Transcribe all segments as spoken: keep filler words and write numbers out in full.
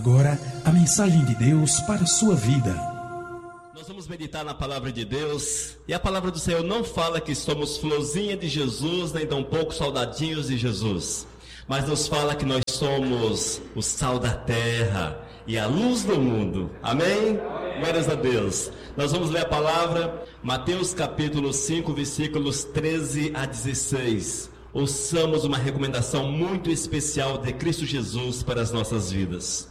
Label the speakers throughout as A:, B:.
A: agora a mensagem de Deus para a sua vida.
B: Nós vamos meditar na palavra de Deus, e a palavra do Senhor não fala que somos florzinha de Jesus, nem tampouco soldadinhos de Jesus, mas nos fala que nós somos o sal da terra e a luz do mundo. Amém? Glórias a Deus. Nós vamos ler a palavra, Mateus capítulo cinco, versículos treze a dezesseis. Ouçamos uma recomendação muito especial de Cristo Jesus para as nossas vidas.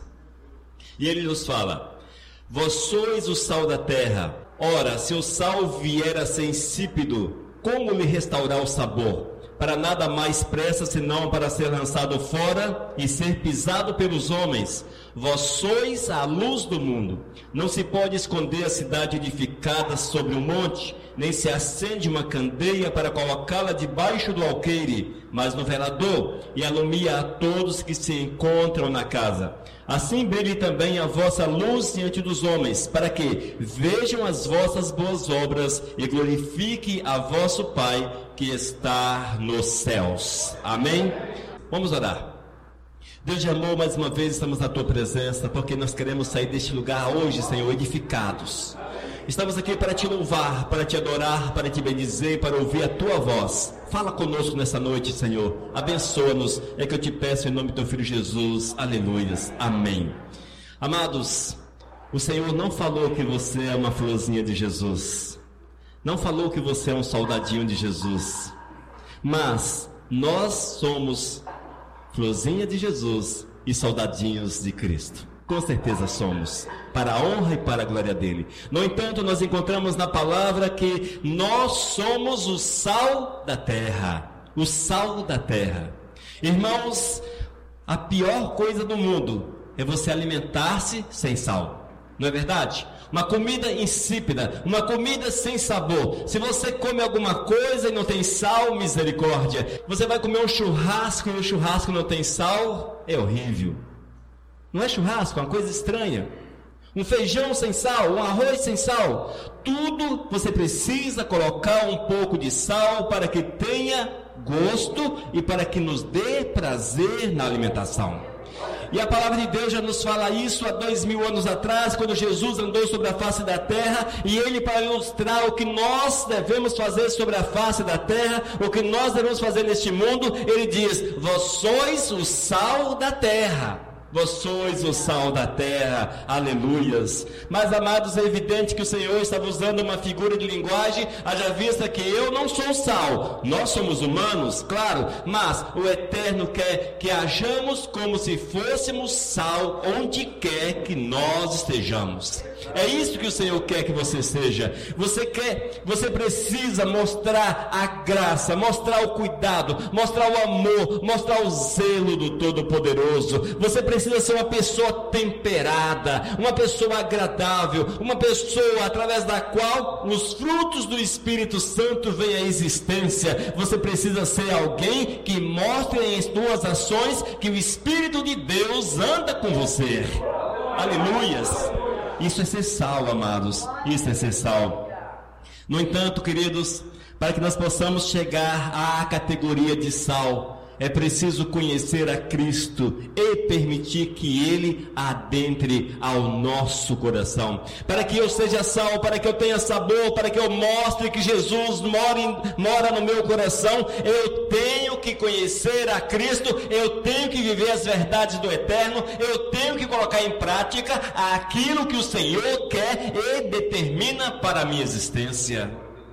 B: E ele nos fala: vós sois o sal da terra. Ora, se o sal vier a ser insípido, como lhe restaurar o sabor? Para nada mais presta senão para ser lançado fora e ser pisado pelos homens. Vós sois a luz do mundo. Não se pode esconder a cidade edificada sobre um monte, nem se acende uma candeia para colocá-la debaixo do alqueire, mas no velador, e alumia a todos que se encontram na casa. Assim brilhe também a vossa luz diante dos homens, para que vejam as vossas boas obras e glorifique a vosso Pai que está nos céus. Amém? Vamos orar. Deus de amor, mais uma vez estamos na Tua presença, porque nós queremos sair deste lugar hoje, Senhor, edificados. Estamos aqui para Te louvar, para Te adorar, para Te bendizer, para ouvir a Tua voz. Fala conosco nessa noite, Senhor. Abençoa-nos, é que eu Te peço em nome do Teu Filho Jesus. Aleluias. Amém. Amados, o Senhor não falou que você é uma florzinha de Jesus. Não falou que você é um soldadinho de Jesus. Mas nós somos florzinha de Jesus e soldadinhos de Cristo. Com certeza somos, para a honra e para a glória dele. No entanto, nós encontramos na palavra que nós somos o sal da terra. O sal da terra. Irmãos, a pior coisa do mundo é você alimentar-se sem sal. Não é verdade? Uma comida insípida, uma comida sem sabor. Se você come alguma coisa e não tem sal, misericórdia. Você vai comer um churrasco e o churrasco não tem sal, é horrível. Não é churrasco, é uma coisa estranha. Um feijão sem sal, um arroz sem sal. Tudo você precisa colocar um pouco de sal para que tenha gosto e para que nos dê prazer na alimentação. E a palavra de Deus já nos fala isso há dois mil anos atrás, quando Jesus andou sobre a face da terra, e ele, para ilustrar o que nós devemos fazer sobre a face da terra, o que nós devemos fazer neste mundo, ele diz: vós sois o sal da terra. Vós sois o sal da terra, aleluias. Mas, amados, é evidente que o Senhor estava usando uma figura de linguagem, haja vista que eu não sou sal. Nós somos humanos, claro, mas o Eterno quer que hajamos como se fôssemos sal onde quer que nós estejamos. É isso que o Senhor quer que você seja. Você quer, você precisa mostrar a graça, mostrar o cuidado, mostrar o amor, mostrar o zelo do Todo-Poderoso. Você precisa ser uma pessoa temperada, uma pessoa agradável, uma pessoa através da qual os frutos do Espírito Santo vêm à existência. Você precisa ser alguém que mostre em suas ações que o Espírito de Deus anda com você. Aleluias. Isso é ser sal, amados. Isso é ser sal. No entanto, queridos, para que nós possamos chegar à categoria de sal, é preciso conhecer a Cristo e permitir que Ele adentre ao nosso coração. Para que eu seja sal, para que eu tenha sabor, para que eu mostre que Jesus mora, em, mora no meu coração, eu tenho que conhecer a Cristo, eu tenho que viver as verdades do Eterno, eu tenho que colocar em prática aquilo que o Senhor quer e determina para a minha existência.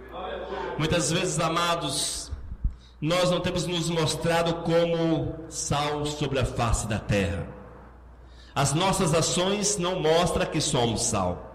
B: Muitas vezes, amados, nós não temos nos mostrado como sal sobre a face da terra. As nossas ações não mostram que somos sal.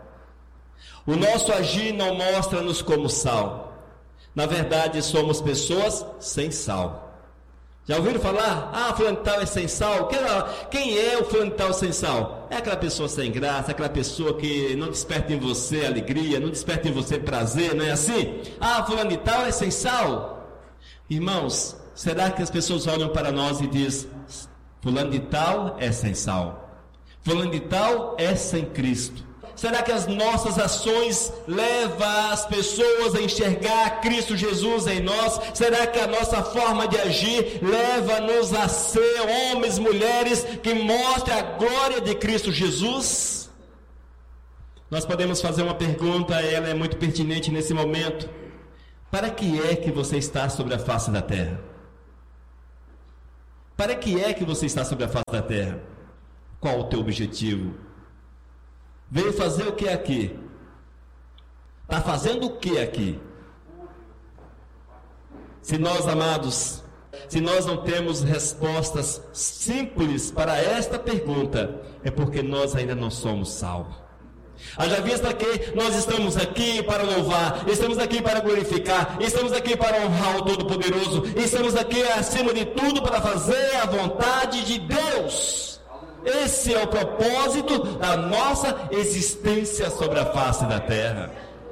B: O nosso agir não mostra-nos como sal. Na verdade, somos pessoas sem sal. Já ouviram falar? Ah, fulano de tal é sem sal. Quem é o fulano de tal sem sal? É aquela pessoa sem graça, aquela pessoa que não desperta em você alegria, não desperta em você prazer, não é assim? Ah, fulano de tal é sem sal. Irmãos, será que as pessoas olham para nós e dizem: fulano de tal é sem sal, fulano de tal é sem Cristo? Será que as nossas ações levam as pessoas a enxergar Cristo Jesus em nós? Será que a nossa forma de agir leva-nos a ser homens, mulheres que mostrem a glória de Cristo Jesus? Nós podemos fazer uma pergunta, ela é muito pertinente nesse momento. Para que é que você está sobre a face da terra? Para que é que você está sobre a face da terra? Qual o teu objetivo? Veio fazer o que aqui? Está fazendo o que aqui? Se nós, amados, se nós não temos respostas simples para esta pergunta, é porque nós ainda não somos salvos. Haja vista que nós estamos aqui para louvar, estamos aqui para glorificar, estamos aqui para honrar o Todo-Poderoso, estamos aqui acima de tudo para fazer a vontade de Deus. Esse é o propósito da nossa existência sobre a face da terra.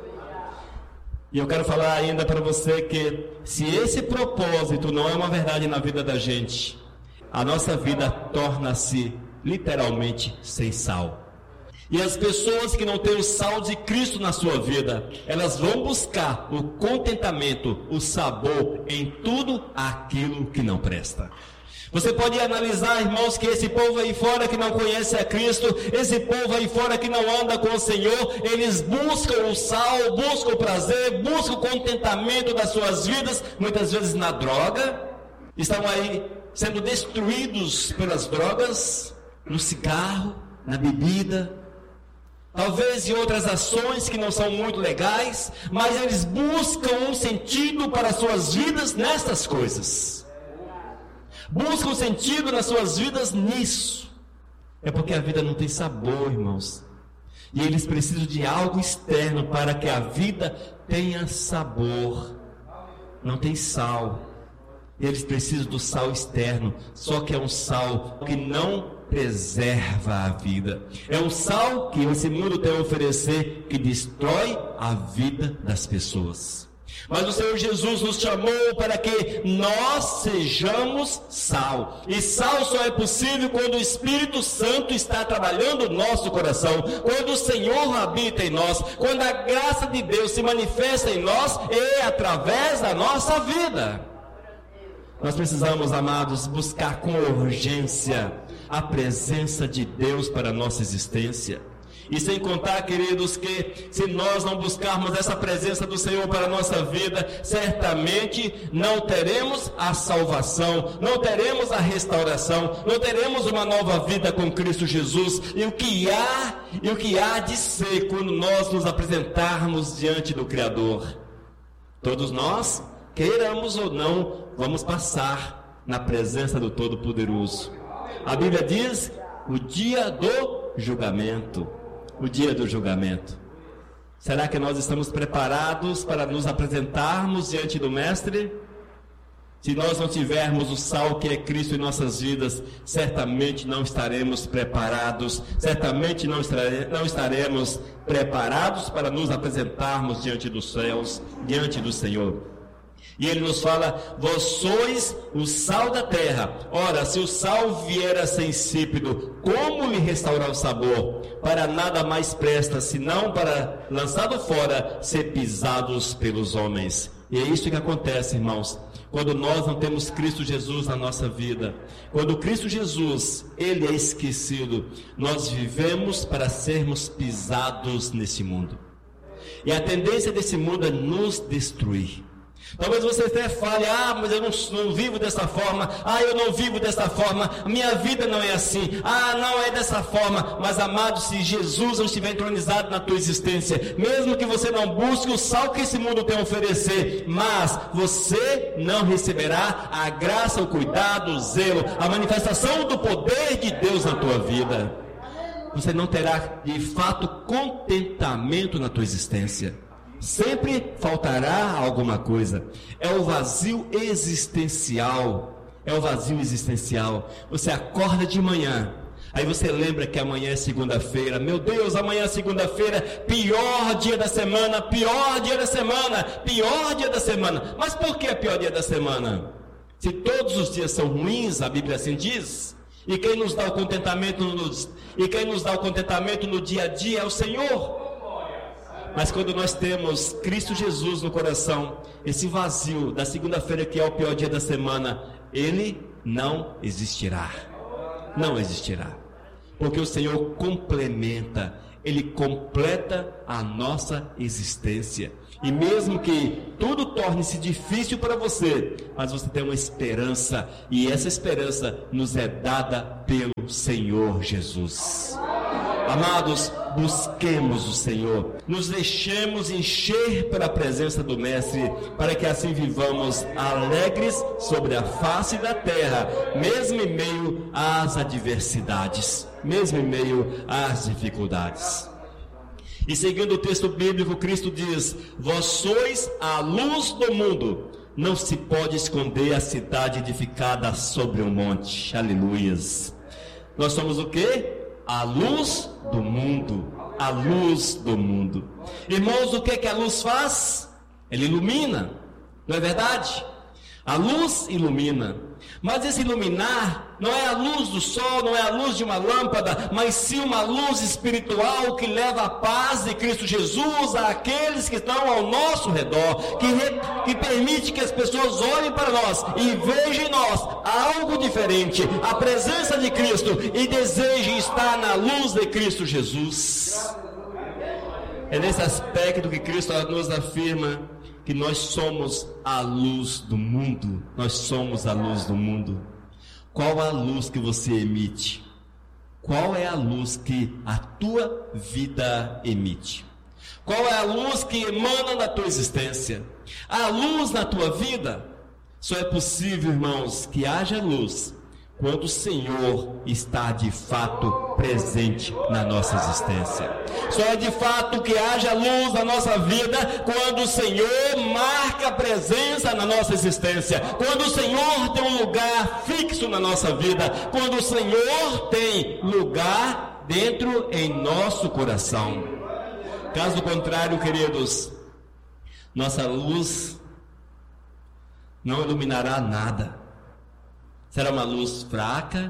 B: E eu quero falar ainda para você que se esse propósito não é uma verdade na vida da gente, a nossa vida torna-se literalmente sem sal. E as pessoas que não têm o sal de Cristo na sua vida, elas vão buscar o contentamento, o sabor em tudo aquilo que não presta. Você pode analisar, irmãos, que esse povo aí fora que não conhece a Cristo, esse povo aí fora que não anda com o Senhor, eles buscam o sal, buscam o prazer, buscam o contentamento das suas vidas, muitas vezes na droga, estão aí sendo destruídos pelas drogas, no cigarro, na bebida, talvez em outras ações que não são muito legais, mas eles buscam um sentido para as suas vidas nestas coisas. Buscam sentido nas suas vidas nisso. É porque a vida não tem sabor, irmãos. E eles precisam de algo externo para que a vida tenha sabor. Não tem sal. Eles precisam do sal externo. Só que é um sal que não preserva a vida. É um sal que esse mundo tem a oferecer, que destrói a vida das pessoas. Mas o Senhor Jesus nos chamou para que nós sejamos sal. E sal só é possível quando o Espírito Santo está trabalhando no nosso coração, quando o Senhor habita em nós, quando a graça de Deus se manifesta em nós e através da nossa vida. Nós precisamos, amados, buscar com urgência a presença de Deus para a nossa existência. E sem contar, queridos, que se nós não buscarmos essa presença do Senhor para a nossa vida, certamente não teremos a salvação, não teremos a restauração, não teremos uma nova vida com Cristo Jesus. E o que há, e o que há de ser quando nós nos apresentarmos diante do Criador? Todos nós, queiramos ou não, vamos passar na presença do Todo-Poderoso. A Bíblia diz, o dia do julgamento. O dia do julgamento. Será que nós estamos preparados para nos apresentarmos diante do Mestre? Se nós não tivermos o sal que é Cristo em nossas vidas, certamente não estaremos preparados, certamente não, estare, não estaremos preparados para nos apresentarmos diante dos céus, diante do Senhor. E ele nos fala, vós sois o sal da terra. Ora, se o sal vier a ser insípido, como lhe restaurar o sabor? Para nada mais presta, senão para, lançado fora, ser pisados pelos homens. E é isso que acontece, irmãos, quando nós não temos Cristo Jesus na nossa vida. Quando Cristo Jesus, Ele é esquecido, nós vivemos para sermos pisados nesse mundo. E a tendência desse mundo é nos destruir. Talvez você até fale, ah, mas eu não, não vivo dessa forma, ah, eu não vivo dessa forma, minha vida não é assim, ah, não é dessa forma. Mas amado, se Jesus não estiver entronizado na tua existência, mesmo que você não busque o sal que esse mundo tem a oferecer, mas você não receberá a graça, o cuidado, o zelo, a manifestação do poder de Deus na tua vida. Você não terá de fato contentamento na tua existência. Sempre faltará alguma coisa. É o vazio existencial. É o vazio existencial. Você acorda de manhã, aí você lembra que amanhã é segunda-feira. Meu Deus, amanhã é segunda-feira, pior dia da semana, pior dia da semana, pior dia da semana. Mas por que é pior dia da semana? Se todos os dias são ruins, a Bíblia assim diz. E quem nos dá o contentamento no, e quem nos dá o contentamento no dia a dia é o Senhor. Mas quando nós temos Cristo Jesus no coração, esse vazio da segunda-feira, que é o pior dia da semana, ele não existirá. Não existirá. Porque o Senhor complementa, Ele completa a nossa existência. E mesmo que tudo torne-se difícil para você, mas você tem uma esperança, e essa esperança nos é dada pelo Senhor Jesus. Amados, busquemos o Senhor, nos deixemos encher pela presença do Mestre, para que assim vivamos alegres sobre a face da terra, mesmo em meio às adversidades, mesmo em meio às dificuldades. E seguindo o texto bíblico, Cristo diz: vós sois a luz do mundo, não se pode esconder a cidade edificada sobre um monte. Aleluias. Nós somos o quê? A luz do mundo, a luz do mundo. Irmãos, o que é que a luz faz? Ela ilumina, não é verdade? A luz ilumina, mas esse iluminar não é a luz do sol, não é a luz de uma lâmpada, mas sim uma luz espiritual que leva a paz de Cristo Jesus àqueles que estão ao nosso redor, que, re, que permite que as pessoas olhem para nós e vejam em nós algo diferente, a presença de Cristo, e desejem estar na luz de Cristo Jesus. É nesse aspecto que Cristo nos afirma que nós somos a luz do mundo. Nós somos a luz do mundo. Qual a luz que você emite? Qual é a luz que a tua vida emite? Qual é a luz que emana da tua existência? A luz na tua vida só é possível, irmãos, que haja luz quando o Senhor está de fato presente na nossa existência. Só é de fato que haja luz na nossa vida quando o Senhor marca a presença na nossa existência, quando o Senhor tem um lugar fixo na nossa vida, quando o Senhor tem lugar dentro em nosso coração. Caso contrário, queridos, nossa luz não iluminará nada. Será uma luz fraca,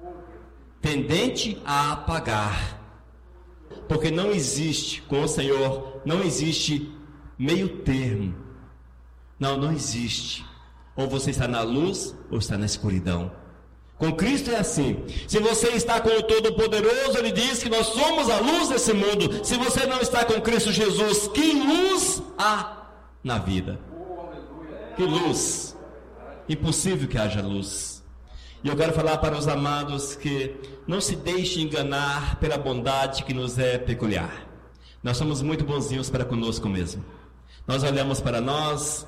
B: tendente a apagar. Porque não existe, com o Senhor, não existe meio termo. Não, não existe. Ou você está na luz, ou está na escuridão. Com Cristo é assim. Se você está com o Todo-Poderoso, Ele diz que nós somos a luz desse mundo. Se você não está com Cristo Jesus, que luz há na vida? Que luz? Impossível que haja luz. E eu quero falar para os amados que não se deixem enganar pela bondade que nos é peculiar. Nós somos muito bonzinhos para conosco mesmo. Nós olhamos para nós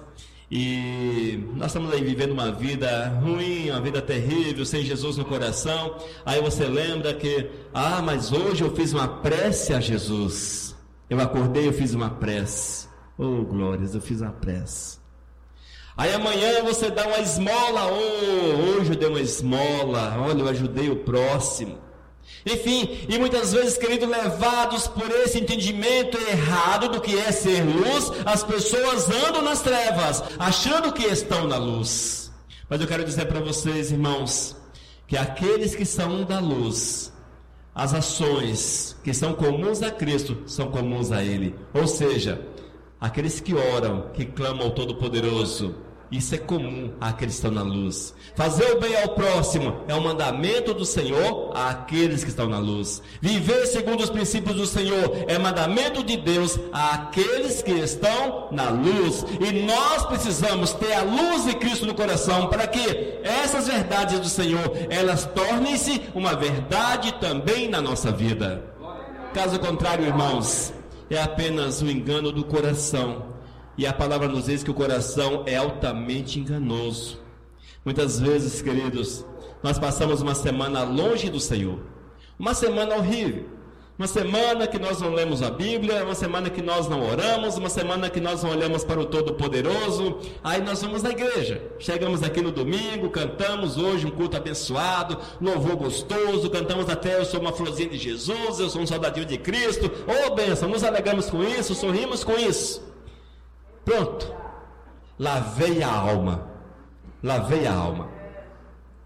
B: e nós estamos aí vivendo uma vida ruim, uma vida terrível, sem Jesus no coração. Aí você lembra que, ah, mas hoje eu fiz uma prece a Jesus. Eu acordei, eu fiz uma prece. Oh, glórias, eu fiz uma prece. Aí amanhã você dá uma esmola, oh, hoje eu dei uma esmola, olha, eu ajudei o próximo. Enfim, e muitas vezes, queridos, levados por esse entendimento errado do que é ser luz, as pessoas andam nas trevas, achando que estão na luz. Mas eu quero dizer para vocês, irmãos, que aqueles que são da luz, as ações que são comuns a Cristo, são comuns a Ele. Ou seja, aqueles que oram, que clamam ao Todo-Poderoso, isso é comum àqueles que estão na luz. Fazer o bem ao próximo é um mandamento do Senhor àqueles que estão na luz. Viver segundo os princípios do Senhor é mandamento de Deus àqueles que estão na luz. E nós precisamos ter a luz de Cristo no coração para que essas verdades do Senhor, elas tornem-se uma verdade também na nossa vida. Caso contrário, irmãos, é apenas um engano do coração. E a palavra nos diz que o coração é altamente enganoso. Muitas vezes, queridos, nós passamos uma semana longe do Senhor. Uma semana horrível. Uma semana que nós não lemos a Bíblia, uma semana que nós não oramos, uma semana que nós não olhamos para o Todo-Poderoso. Aí nós vamos na igreja. Chegamos aqui no domingo, cantamos hoje um culto abençoado, louvor gostoso, cantamos até eu sou uma florzinha de Jesus, eu sou um soldadinho de Cristo. Oh, bênção, nos alegramos com isso, sorrimos com isso. Pronto, lavei a alma, lavei a alma.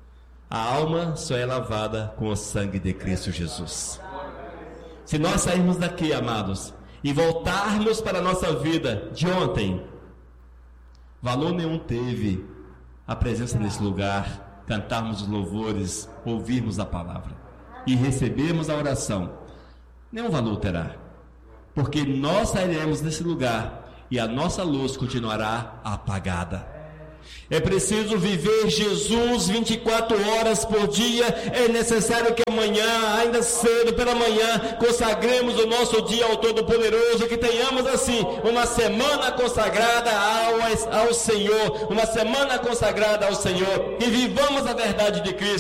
B: A alma só é lavada com o sangue de Cristo Jesus. Se nós sairmos daqui, amados, e voltarmos para a nossa vida de ontem, valor nenhum teve a presença nesse lugar, cantarmos os louvores, ouvirmos a palavra e recebermos a oração. Nenhum valor terá, porque nós sairemos desse lugar e a nossa luz continuará apagada. É preciso viver Jesus vinte e quatro horas por dia. É necessário que amanhã, ainda cedo pela manhã, consagremos o nosso dia ao Todo-Poderoso, que tenhamos assim uma semana consagrada ao, ao Senhor, uma semana consagrada ao Senhor, e vivamos a verdade de Cristo.